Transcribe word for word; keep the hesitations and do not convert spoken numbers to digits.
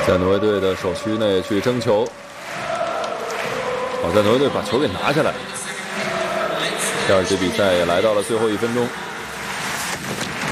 在挪威队的首区内去争球，好在挪威队把球给拿下来。第二节比赛也来到了最后一分钟。